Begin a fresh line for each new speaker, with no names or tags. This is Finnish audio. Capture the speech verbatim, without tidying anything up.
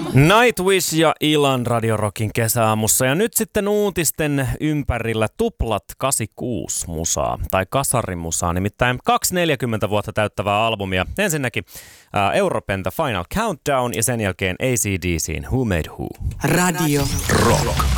Nightwish ja Ilan Radio Rockin kesäaamussa. Ja nyt sitten uutisten ympärillä tuplat kahdeksankymmentäkuusi musaa, tai kasarimusaa, nimittäin kaksi neljäkymmentä vuotta täyttävää albumia. Ensinnäkin ää, Europen The Final Countdown ja sen jälkeen A C/D C:n Who Made Who.
Radio Rock.